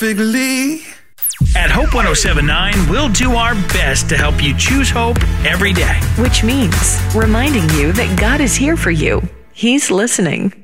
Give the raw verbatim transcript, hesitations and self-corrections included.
Perfectly. At Hope one oh seven point nine, we'll do our best to help you choose hope every day. Which means reminding you that God is here for you. He's listening.